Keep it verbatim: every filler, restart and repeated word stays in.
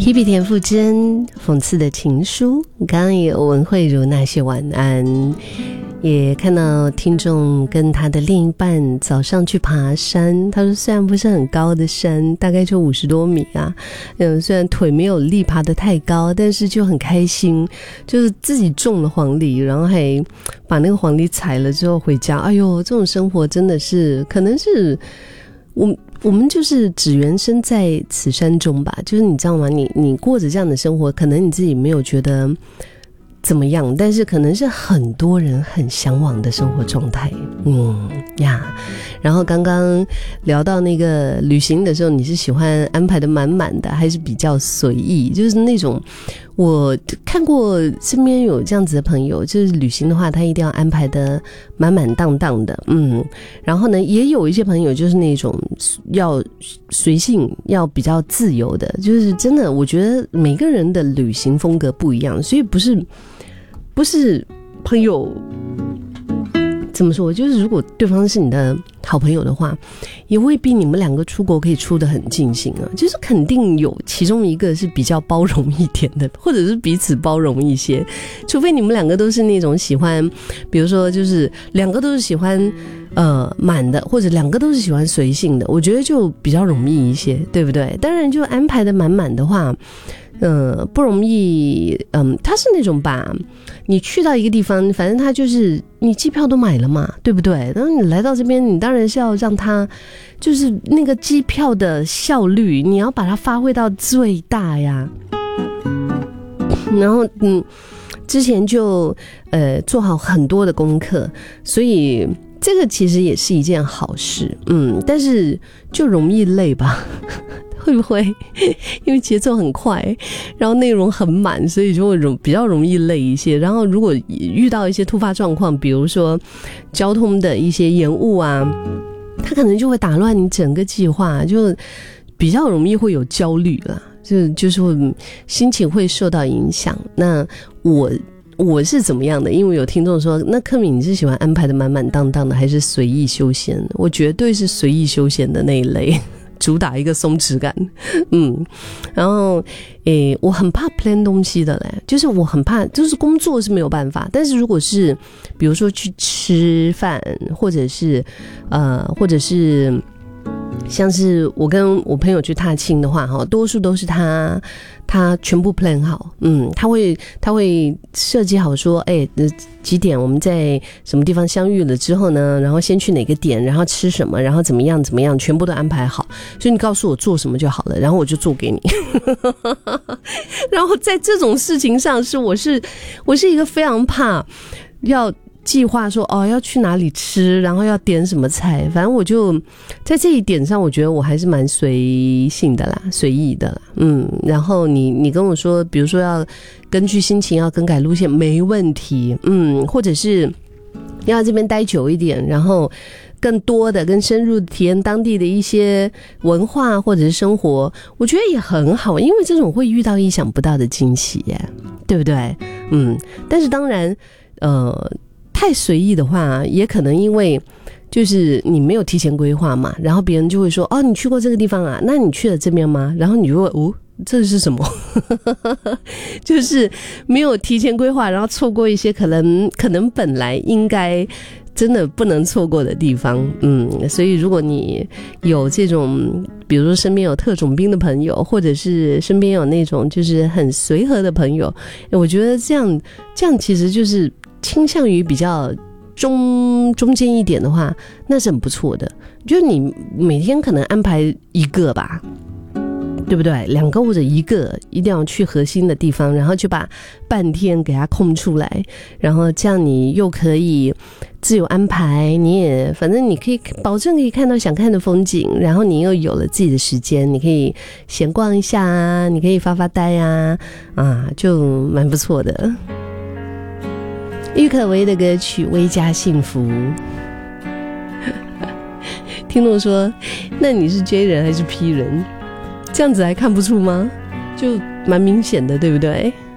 Hebe 田馥甄讽刺的情书，刚刚也有文慧如那些晚安，也看到听众跟他的另一半早上去爬山，他说虽然不是很高的山，大概就五十多米啊，嗯，虽然腿没有力爬得太高，但是就很开心，就是自己种了黄梨，然后还把那个黄梨采了之后回家，哎呦，这种生活真的是可能是我我们就是只缘身在此山中吧，就是你知道吗，你你过着这样的生活，可能你自己没有觉得怎么样，但是可能是很多人很向往的生活状态。嗯呀，然后刚刚聊到那个旅行的时候，你是喜欢安排的满满的，还是比较随意？就是那种我看过身边有这样子的朋友，就是旅行的话他一定要安排的满满当当的。嗯，然后呢也有一些朋友就是那种要随性，要比较自由的，就是真的我觉得每个人的旅行风格不一样，所以不是不是朋友怎么说，就是如果对方是你的好朋友的话，也未必你们两个出国可以出得很尽兴啊，就是肯定有其中一个是比较包容一点的，或者是彼此包容一些，除非你们两个都是那种喜欢，比如说就是两个都是喜欢呃满的，或者两个都是喜欢随性的，我觉得就比较容易一些，对不对？当然就安排的满满的话呃，不容易，嗯，他是那种吧，你去到一个地方，反正他就是你机票都买了嘛，对不对？然后你来到这边，你当然是要让他就是那个机票的效率，你要把它发挥到最大呀。然后，嗯，之前就呃做好很多的功课，所以这个其实也是一件好事，嗯，但是就容易累吧。会不会因为节奏很快，然后内容很满，所以就会容比较容易累一些，然后如果遇到一些突发状况，比如说交通的一些延误啊，它可能就会打乱你整个计划，就比较容易会有焦虑啦，就就是会心情会受到影响。那我我是怎么样的？因为有听众说，那柯敏你是喜欢安排的满满当当的，还是随意休闲？我绝对是随意休闲的那一类，主打一个松弛感。嗯，然后诶，我很怕 plan 东西的嘞，就是我很怕，就是工作是没有办法，但是如果是比如说去吃饭，或者是呃或者是像是我跟我朋友去踏青的话，多数都是他他全部 plan 好，嗯，他会他会设计好说，哎，几点我们在什么地方相遇了之后呢，然后先去哪个点，然后吃什么，然后怎么样怎么样，全部都安排好，所以你告诉我做什么就好了，然后我就做给你。然后在这种事情上是我是我是一个非常怕要计划说哦要去哪里吃，然后要点什么菜，反正我就在这一点上我觉得我还是蛮随性的啦，随意的啦，嗯，然后你你跟我说比如说要根据心情要更改路线没问题，嗯，或者是要在这边待久一点，然后更多的更深入体验当地的一些文化或者是生活，我觉得也很好，因为这种会遇到意想不到的惊喜耶，对不对？嗯，但是当然呃太随意的话，也可能因为就是你没有提前规划嘛，然后别人就会说哦，你去过这个地方啊，那你去了这边吗？然后你就会哦，这是什么？就是没有提前规划，然后错过一些可能可能本来应该真的不能错过的地方。嗯，所以如果你有这种比如说身边有特种兵的朋友，或者是身边有那种就是很随和的朋友，我觉得这样这样其实就是倾向于比较中中间一点的话，那是很不错的。就是你每天可能安排一个吧，对不对？两个或者一个，一定要去核心的地方，然后就把半天给它空出来，然后这样你又可以自由安排，你也反正你可以保证可以看到想看的风景，然后你又有了自己的时间，你可以闲逛一下啊，你可以发发呆啊，啊，就蛮不错的。郁可唯的歌曲《微加幸福》。听众说，那你是 J 人还是 P 人？这样子还看不出吗？就蛮明显的，对不对？